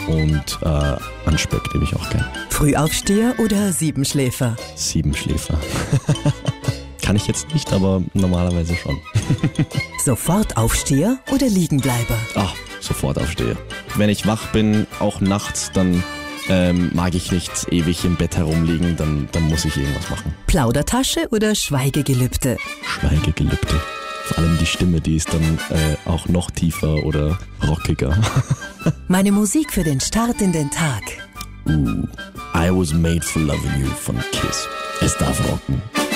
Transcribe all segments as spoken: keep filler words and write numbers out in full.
und äh, an Speck nehme ich auch gern. Frühaufsteher oder Siebenschläfer? Siebenschläfer. Kann ich jetzt nicht, aber normalerweise schon. Sofortaufsteher oder Liegenbleiber? Ach, sofort aufstehe. Wenn ich wach bin, auch nachts, dann ähm, mag ich nicht ewig im Bett herumliegen, dann, dann muss ich irgendwas machen. Plaudertasche oder Schweigegelübde? Schweigegelübde. Vor allem die Stimme, die ist dann äh, auch noch tiefer oder rockiger. Meine Musik für den Start in den Tag. Uh, I Was Made for Loving You von Kiss. Es darf rocken.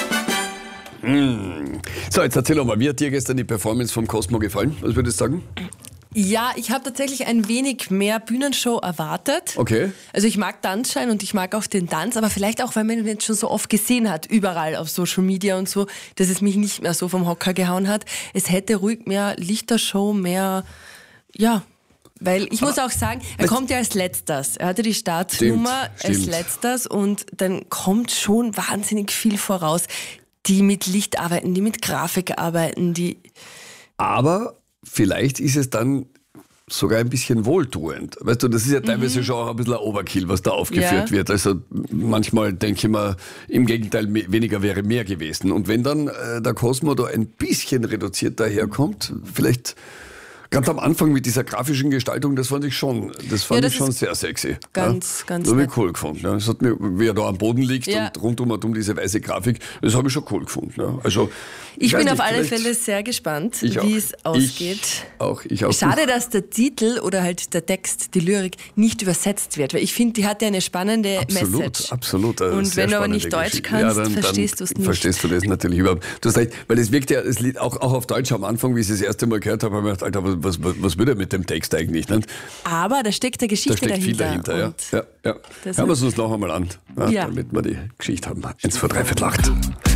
Mm. So, jetzt erzähl doch mal, wie hat dir gestern die Performance vom Cosmo gefallen? Was würdest du sagen? Ja, ich habe tatsächlich ein wenig mehr Bühnenshow erwartet. Okay. Also ich mag Tanzschein und ich mag auch den Tanz, aber vielleicht auch, weil man ihn jetzt schon so oft gesehen hat, überall auf Social Media und so, dass es mich nicht mehr so vom Hocker gehauen hat. Es hätte ruhig mehr Lichtershow, mehr, ja... Weil ich muss auch sagen, er kommt ja als letztes. Er hatte die Startnummer Stimmt, als stimmt. letztes und dann kommt schon wahnsinnig viel voraus. Die mit Licht arbeiten, die mit Grafik arbeiten, die... Aber vielleicht ist es dann sogar ein bisschen wohltuend. Weißt du, das ist ja teilweise mhm. schon auch ein bisschen ein Overkill, was da aufgeführt Ja. wird. Also manchmal denke ich mir, im Gegenteil, me- weniger wäre mehr gewesen. Und wenn dann äh, der Cosmo da ein bisschen reduziert daherkommt, vielleicht... Ganz am Anfang mit dieser grafischen Gestaltung, das fand ich schon, das fand Ja, das ich schon ist sehr sexy. ganz, ja. ganz Das habe ich nett. cool gefunden. Ja. Das hat mir, wie er da am Boden liegt Ja. und rundum und um diese weiße Grafik, das habe ich schon cool gefunden. Ja. Also, Ich weiß bin nicht, auf alle vielleicht- Fälle sehr gespannt, Ich wie auch. es ausgeht. Ich auch, ich auch. Schade, dass der Titel oder halt der Text, die Lyrik, nicht übersetzt wird, weil ich finde, die hat ja eine spannende Absolut, Message. absolut. eine Und sehr wenn du aber spannende nicht Deutsch Geschichte. kannst, ja, dann, verstehst du es dann nicht. Verstehst du das natürlich überhaupt. Du hast recht, weil es wirkt ja, das Lied auch, auch auf Deutsch am Anfang, wie ich es das erste Mal gehört habe, habe ich mir gedacht, Alter, was, was, was will er mit dem Text eigentlich? Nicht? Aber da steckt eine Geschichte Da steckt viel dahinter. dahinter, ja. Und ja, ja. das Hören wir es ist- uns noch einmal an, ja, Ja. damit wir die Geschichte haben. Eins vor dreiviertel acht.